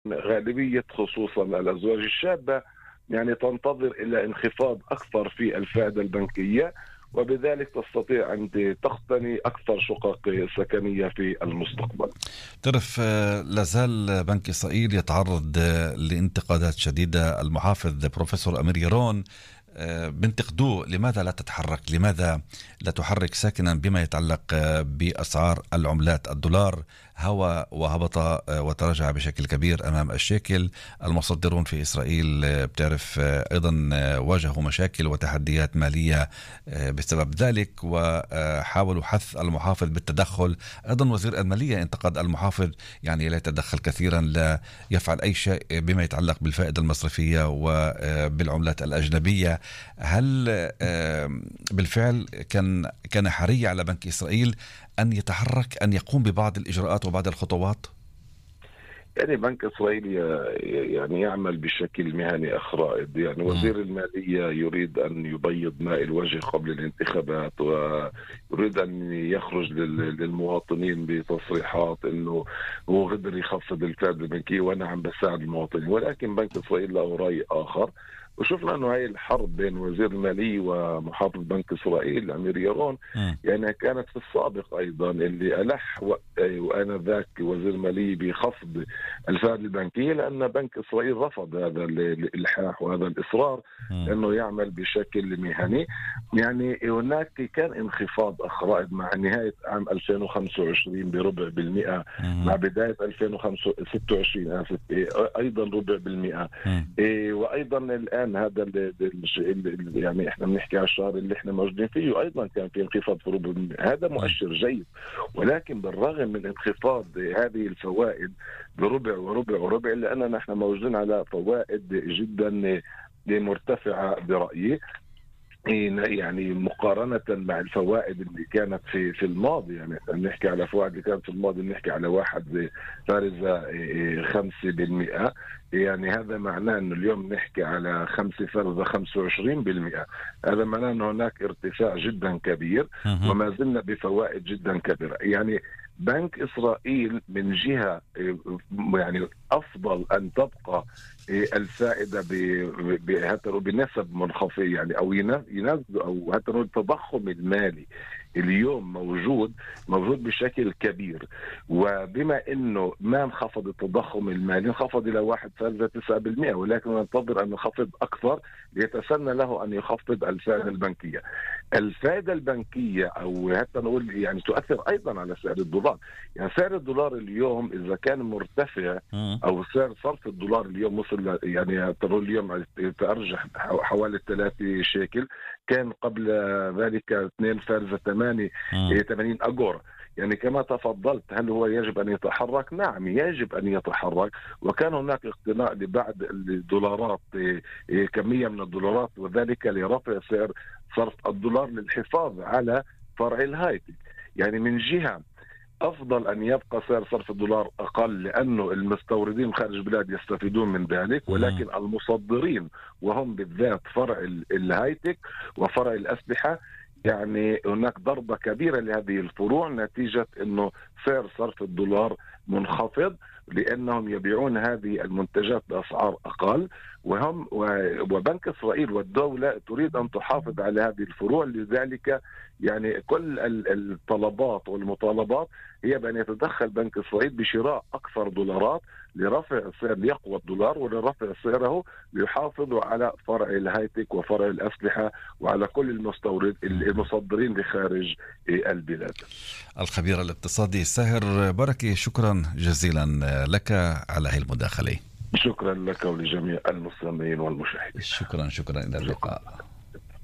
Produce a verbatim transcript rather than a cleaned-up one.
غالبية خصوصا الأزواج الشابة يعني تنتظر إلى انخفاض أكثر في الفائدة البنكية، وبذلك تستطيع أن تقتني أكثر شقق سكنية في المستقبل. تعرف، آه، لازال بنك إسرائيل يتعرض آه، لانتقادات شديدة. المحافظ بروفيسور أمير يرون آه، بنتقدوه: لماذا لا تتحرك؟ لماذا لا تحرك ساكنا بما يتعلق آه، بأسعار العملات؟ الدولار هوى وهبط آه، وتراجع بشكل كبير أمام الشيكل. المصدرون في إسرائيل آه، بتعرف آه، أيضا آه، واجهوا مشاكل وتحديات مالية آه، بسبب ذلك، وحاولوا حث المحافظ بالتدخل. أيضا وزير المالية انتقد المحافظ، يعني لا يتدخل كثيرا، لا يفعل أي شيء بما يتعلق بالفائدة المصرفية وبالعملات الأجنبية. هل آه، بالفعل كان كان حري على بنك إسرائيل أن يتحرك، أن يقوم ببعض الإجراءات وبعض الخطوات؟ يعني بنك إسرائيل ي- يعني يعمل بشكل مهني أخ رائد. يعني مم. وزير المالية يريد أن يبيض ماء الوجه قبل الانتخابات، ويريد أن يخرج لل- للمواطنين بتصريحات أنه هو قدر يخفض الفائدة البنكية وأنا عم بساعد المواطنين. ولكن بنك إسرائيل له رأي آخر، وشفنا أنه هاي الحرب بين وزير المالية ومحافظ بنك إسرائيل أمير يرون مم. يعني كانت في السابق أيضا، اللي ألح و- وآنذاك وزير المالية بخفض الفائدة البنكية، لأن بنك إسرائيل رفض هذا الإلحاح وهذا الإصرار مم. أنه يعمل بشكل مهني. يعني هناك كان انخفاض أخ رائد مع نهاية عام ألفين وخمسة وعشرين بربع بالمئة، مع مم. بداية ألفين وستة وعشرين آسف إيه، أيضا ربع بالمئة. مم. إيه، وأيضا الآن هذا ال- ال- ال- يعني إحنا بنحكي على الشهر اللي إحنا موجودين فيه، أيضا كان في انخفاض في ربع بالمئة. هذا مم. مؤشر جيد. ولكن بالرغم من انخفاض هذه الفوائد بربع وربع وربع، إلا أننا نحن موجودين على فوائد جدا مرتفعة برأيي، يعني مقارنة مع الفوائد اللي كانت في في الماضي. يعني نحكي على فوائد اللي كانت في الماضي، نحكي على واحد فارزة خمسة بالمئة. يعني هذا معناه أنه اليوم نحكي على خمسة فارزة خمسة وعشرين بالمئة. هذا معناه أن هناك ارتفاع جدا كبير، مم. وما زلنا بفوائد جدا كبيرة. يعني بنك إسرائيل من جهة يعني أفضل أن تبقى الفائدة بنسب منخفضة، يعني أو ينزل، أو حتى التضخم المالي اليوم موجود موجود بشكل كبير. وبما انه ما انخفض التضخم المالي، انخفض الى واحد فاصلة تسعة بالمئة، ولكن ننتظر ان ينخفض اكثر ليتسنى له ان يخفض الفائده البنكيه. الفائده البنكيه او حتى نقول يعني تؤثر ايضا على سعر الدولار. يعني سعر الدولار اليوم اذا كان مرتفع، مم. او سعر صرف الدولار اليوم وصل يعني تقول اليوم تأرجح حوالي ثلاثة شيكل، كان قبل ذلك اثنين فاصلة ثمانية مم. ثمانين أجور. يعني كما تفضلت، هل هو يجب أن يتحرك؟ نعم يجب أن يتحرك. وكان هناك اقتناء لبعض الدولارات، كمية من الدولارات، وذلك لرفع سعر صرف الدولار للحفاظ على فرع الهايتك. يعني من جهة أفضل أن يبقى سعر صرف الدولار أقل، لأنه المستوردين خارج البلاد يستفيدون من ذلك، مم. ولكن المصدرين وهم بالذات فرع الهايتك وفرع الأسلحة، يعني هناك ضربة كبيرة لهذه الفروع نتيجة أنه سعر صرف الدولار منخفض، لأنهم يبيعون هذه المنتجات بأسعار أقل. وهم وبنك إسرائيل والدولة تريد أن تحافظ على هذه الفروع. لذلك يعني كل الطلبات والمطالبات هي بأن يتدخل بنك إسرائيل بشراء أكثر دولارات لرفع سعر، ليقوى الدولار ولرفع سعره، ليحافظوا على فرع الهايتك وفرع الأسلحة وعلى كل المستورد المصدرين لخارج البلاد. الخبير الاقتصادي ساهر بركي، شكرا جزيلا لك على هذه المداخلة. شكرا لك ولجميع المستمعين والمشاهدين. شكرا شكرا إلى شكرا. اللقاء.